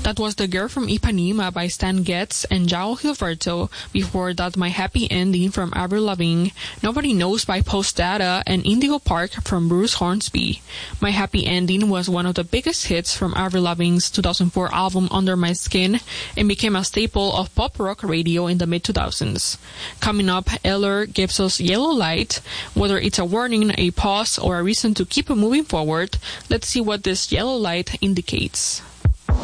That was The Girl from Ipanema by Stan Getz and João Gilberto. Before that, My Happy Ending from Avril Lavigne, Nobody Knows by Post Data, and Indigo Park from Bruce Hornsby. My Happy Ending was one of the biggest hits from Avril Lavigne's 2004 album Under My Skin and became a staple of pop rock radio in the mid-2000s. Coming up, Eller gives us Yellow Light. Whether it's a warning, a pause, or a reason to keep moving forward, let's see what this yellow light indicates.